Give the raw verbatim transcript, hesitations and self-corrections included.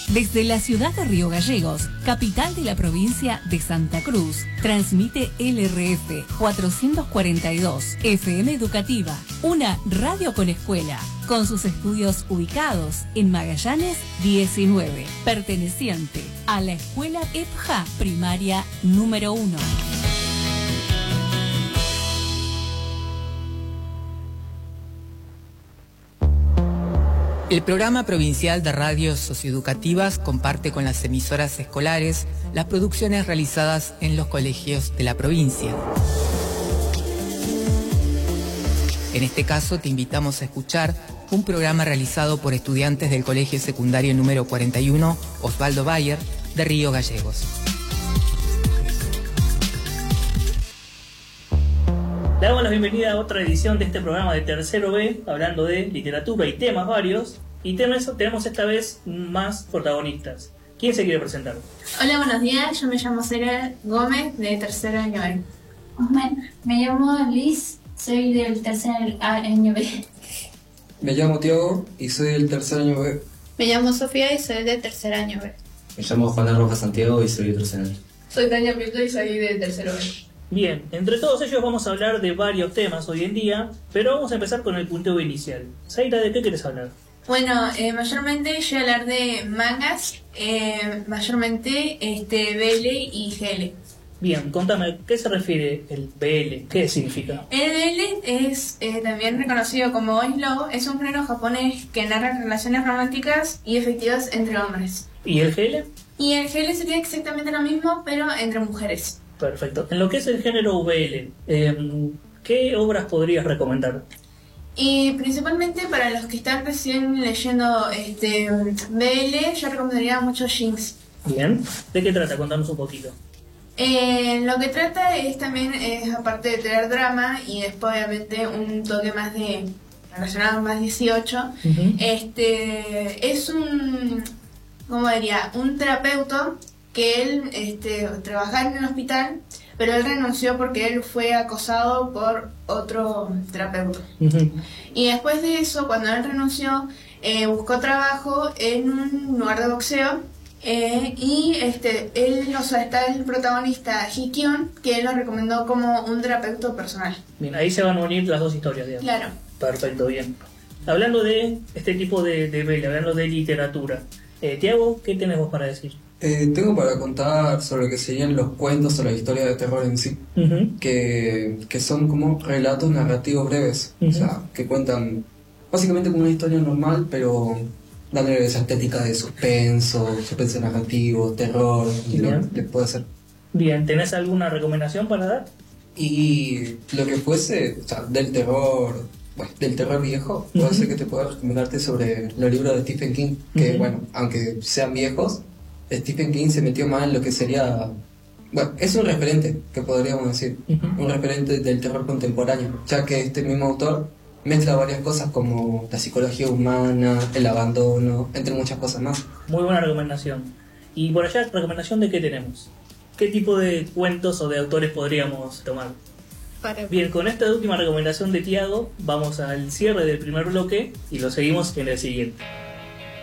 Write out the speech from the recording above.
Desde la ciudad de Río Gallegos, capital de la provincia de Santa Cruz, transmite L R F cuatrocientos cuarenta y dos, F M Educativa, una radio con escuela, con sus estudios ubicados en Magallanes diecinueve, perteneciente a la escuela E P J A primaria número uno. El programa provincial de radios socioeducativas comparte con las emisoras escolares las producciones realizadas en los colegios de la provincia. En este caso te invitamos a escuchar un programa realizado por estudiantes del Colegio Secundario número cuarenta y uno Osvaldo Bayer de Río Gallegos. Le damos la bienvenida a otra edición de este programa de Tercero B, hablando de literatura y temas varios. Y tenemos, tenemos esta vez más protagonistas. ¿Quién se quiere presentar? Hola, buenos días. Yo me llamo Sara Gómez, de tercer año B. Bueno, me llamo Liz, soy del tercer año B. Me llamo Tiago y soy del tercer año B. Me llamo Sofía y soy del tercer año B. Me llamo Juana Rojas Santiago y soy del tercer año. Soy Tania Pinto y soy del tercero B. Bien, entre todos ellos vamos a hablar de varios temas hoy en día, pero vamos a empezar con el punteo inicial. Zaira, ¿de qué quieres hablar? Bueno, eh, mayormente yo voy a hablar de mangas, eh, mayormente este, B L y G L. Bien, contame, ¿qué se refiere el B L? ¿Qué significa? El B L es eh, también reconocido como boys love, es un género japonés que narra relaciones románticas y efectivas entre hombres. ¿Y el G L? Y el G L sería exactamente lo mismo, pero entre mujeres. Perfecto. En lo que es el género B L, eh, ¿qué obras podrías recomendar? Y principalmente para los que están recién leyendo este B L, yo recomendaría mucho Jinx. Bien. ¿De qué trata? Contanos un poquito. Eh, lo que trata es también, es, aparte de tener drama y después obviamente un toque más de relacionado más dieciocho, uh-huh. este es un, ¿cómo diría? Un terapeuta que él este, trabajaba en el hospital, pero él renunció porque él fue acosado por otro terapeuta. Uh-huh. Y después de eso, cuando él renunció, eh, buscó trabajo en un lugar de boxeo, eh, y este, él, o sea, está el protagonista Hikyon, que él lo recomendó como un terapeuta personal. Bien, ahí se van a unir las dos historias, digamos. Claro. Perfecto, bien. Hablando de este tipo de, de B L, hablando de literatura, eh, Tiago, ¿qué tenés vos para decir? Eh, tengo para contar sobre lo que serían los cuentos o la historia de terror en sí, uh-huh. que, que son como relatos narrativos breves, uh-huh. o sea, que cuentan básicamente como una historia normal, pero dándole esa estética de suspenso, suspenso narrativo, terror, y lo que puede ser. Bien, ¿tenés alguna recomendación para dar? Y lo que fuese, o sea, del terror, bueno, del terror viejo, uh-huh. puede ser que te pueda recomendarte sobre los libros de Stephen King, que uh-huh. bueno, aunque sean viejos, Stephen King se metió más en lo que sería... Bueno, es un referente, que podríamos decir, uh-huh. un referente del terror contemporáneo, ya que este mismo autor mezcla varias cosas como la psicología humana, el abandono, entre muchas cosas más. Muy buena recomendación. Y por allá, ¿recomendación de qué tenemos? ¿Qué tipo de cuentos o de autores podríamos tomar? Para... Bien, con esta última recomendación de Tiago, vamos al cierre del primer bloque y lo seguimos en el siguiente.